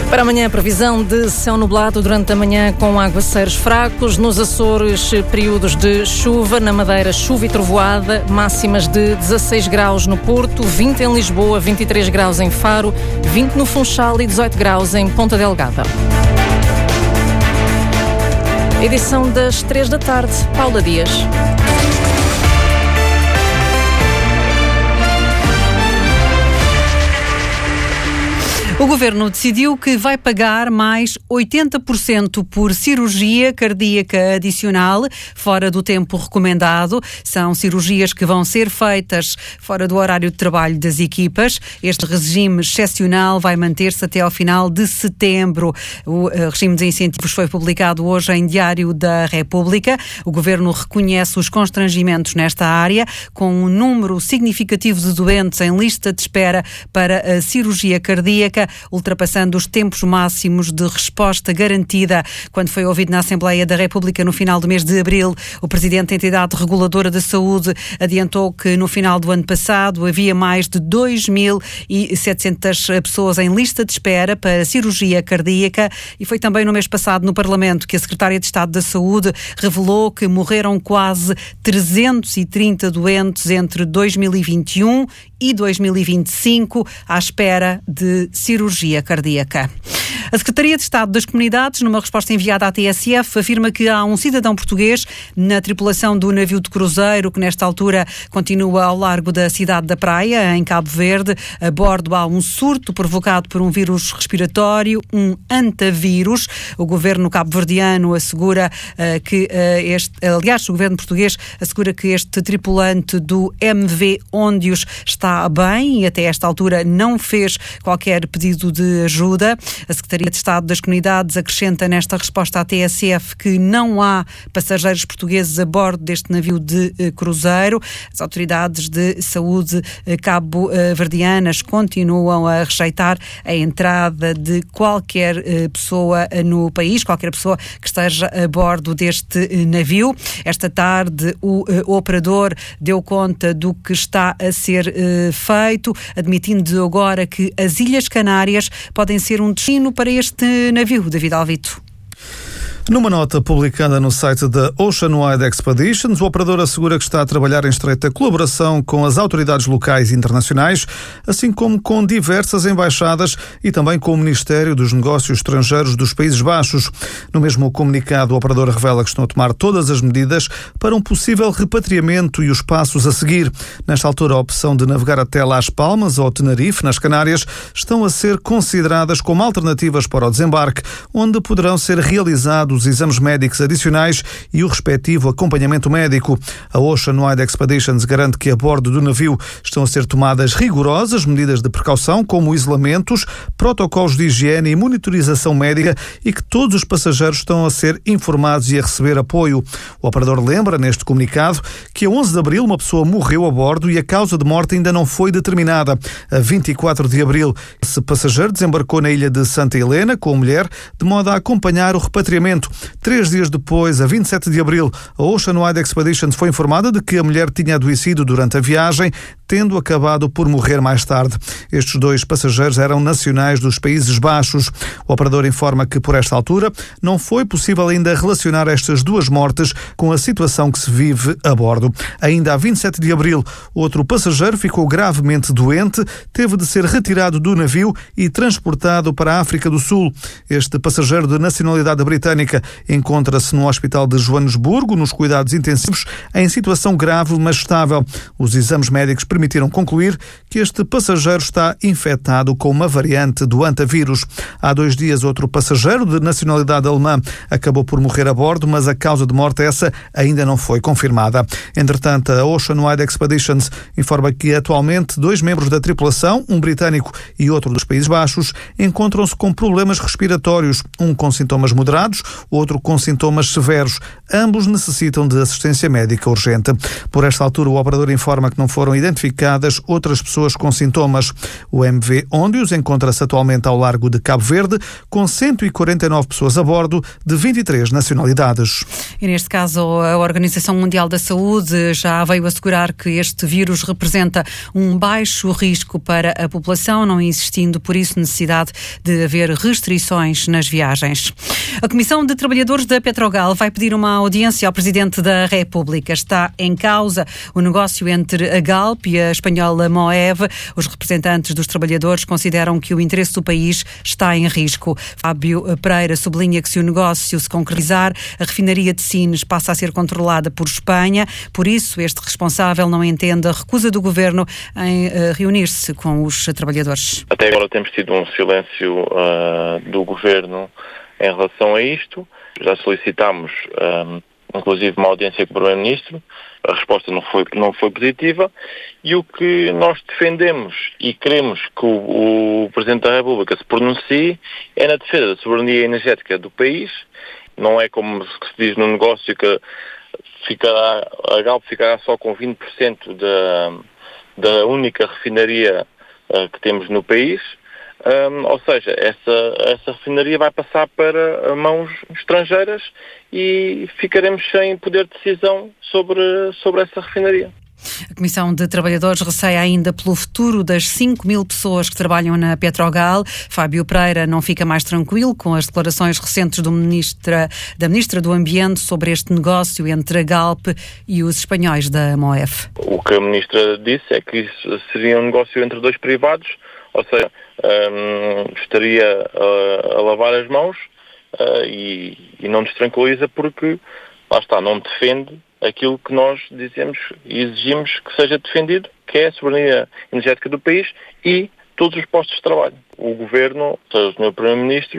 Para amanhã, previsão de céu nublado durante a manhã com aguaceiros fracos. Nos Açores, períodos de chuva. Na Madeira, chuva e trovoada. Máximas de 16 graus no Porto, 20 em Lisboa, 23 graus em Faro, 20 no Funchal e 18 graus em Ponta Delgada. Edição das 3 da tarde. Paula Dias. O Governo decidiu que vai pagar mais 80% por cirurgia cardíaca adicional, fora do tempo recomendado. São cirurgias que vão ser feitas fora do horário de trabalho das equipas. Este regime excepcional vai manter-se até ao final de setembro. O regime de incentivos foi publicado hoje em Diário da República. O Governo reconhece os constrangimentos nesta área, com um número significativo de doentes em lista de espera para a cirurgia cardíaca, ultrapassando os tempos máximos de resposta garantida. Quando foi ouvido na Assembleia da República no final do mês de abril, o Presidente da Entidade Reguladora da Saúde adiantou que no final do ano passado havia mais de 2.700 pessoas em lista de espera para cirurgia cardíaca, e foi também no mês passado no Parlamento que a Secretária de Estado da Saúde revelou que morreram quase 330 doentes entre 2021 e 2025 à espera de cirurgia cardíaca. A Secretaria de Estado das Comunidades, numa resposta enviada à TSF, afirma que há um cidadão português na tripulação do navio de cruzeiro que nesta altura continua ao largo da cidade da Praia, em Cabo Verde. A bordo há um surto provocado por um vírus respiratório, um antavírus. O governo cabo-verdiano assegura o governo português assegura que este tripulante do MV Óndios está bem e até esta altura não fez qualquer pedido de ajuda. A Secretaria de Estado das Comunidades acrescenta nesta resposta à TSF que não há passageiros portugueses a bordo deste navio de cruzeiro. As autoridades de saúde cabo-verdianas continuam a rejeitar a entrada de qualquer pessoa no país, qualquer pessoa que esteja a bordo deste navio. Esta tarde o operador deu conta do que está a ser feito, admitindo agora que as Ilhas Canárias podem ser um destino para este navio. David Alvito. Numa nota publicada no site da Oceanwide Expeditions, o operador assegura que está a trabalhar em estreita colaboração com as autoridades locais e internacionais, assim como com diversas embaixadas e também com o Ministério dos Negócios Estrangeiros dos Países Baixos. No mesmo comunicado, o operador revela que estão a tomar todas as medidas para um possível repatriamento e os passos a seguir. Nesta altura, a opção de navegar até Las Palmas ou Tenerife, nas Canárias, estão a ser consideradas como alternativas para o desembarque, onde poderão ser realizados os exames médicos adicionais e o respectivo acompanhamento médico. A Oceanwide Expeditions garante que a bordo do navio estão a ser tomadas rigorosas medidas de precaução, como isolamentos, protocolos de higiene e monitorização médica, e que todos os passageiros estão a ser informados e a receber apoio. O operador lembra, neste comunicado, que a 11 de abril uma pessoa morreu a bordo e a causa de morte ainda não foi determinada. A 24 de abril, esse passageiro desembarcou na ilha de Santa Helena com a mulher, de modo a acompanhar o repatriamento. 3 dias depois, a 27 de abril, a Oceanwide Expeditions foi informada de que a mulher tinha adoecido durante a viagem, tendo acabado por morrer mais tarde. Estes 2 passageiros eram nacionais dos Países Baixos. O operador informa que, por esta altura, não foi possível ainda relacionar estas 2 mortes com a situação que se vive a bordo. Ainda a 27 de abril, outro passageiro ficou gravemente doente, teve de ser retirado do navio e transportado para a África do Sul. Este passageiro de nacionalidade britânica encontra-se no Hospital de Joanesburgo, nos cuidados intensivos, em situação grave, mas estável. Os exames médicos permitiram concluir que este passageiro está infectado com uma variante do antavírus. Há 2 dias, outro passageiro de nacionalidade alemã acabou por morrer a bordo, mas a causa de morte essa ainda não foi confirmada. Entretanto, a Oceanwide Expeditions informa que atualmente 2 membros da tripulação, um britânico e outro dos Países Baixos, encontram-se com problemas respiratórios, um com sintomas moderados, outro com sintomas severos. Ambos necessitam de assistência médica urgente. Por esta altura, o operador informa que não foram identificadas outras pessoas com sintomas. O MV Óndios encontra-se atualmente ao largo de Cabo Verde, com 149 pessoas a bordo, de 23 nacionalidades. E neste caso, a Organização Mundial da Saúde já veio assegurar que este vírus representa um baixo risco para a população, não existindo, por isso, necessidade de haver restrições nas viagens. A Comissão de Trabalhadores da Petrogal vai pedir uma audiência ao Presidente da República. Está em causa o negócio entre a Galp e a espanhola Moeve. Os representantes dos trabalhadores consideram que o interesse do país está em risco. Fábio Pereira sublinha que se o negócio se concretizar, a refinaria de Sines passa a ser controlada por Espanha. Por isso, este responsável não entende a recusa do Governo em reunir-se com os trabalhadores. Até agora temos tido um silêncio do Governo em relação a isto. Já solicitámos, inclusive, uma audiência com o Primeiro-Ministro. A resposta não foi positiva. E o que nós defendemos e queremos que o Presidente da República se pronuncie é na defesa da soberania energética do país. Não é como se diz no negócio que a Galp ficará só com 20% da única refinaria que temos no país. Ou seja, essa refinaria vai passar para mãos estrangeiras e ficaremos sem poder de decisão sobre essa refinaria. A Comissão de Trabalhadores receia ainda pelo futuro das 5.000 pessoas que trabalham na Petrogal. Fábio Pereira não fica mais tranquilo com as declarações recentes da Ministra do Ambiente sobre este negócio entre a Galp e os espanhóis da Moef. O que a Ministra disse é que isso seria um negócio entre dois privados, ou seja, estaria a lavar as mãos e não nos tranquiliza porque, lá está, não defende aquilo que nós dizemos e exigimos que seja defendido, que é a soberania energética do país e todos os postos de trabalho. O Governo, ou seja, o Sr. Primeiro-Ministro,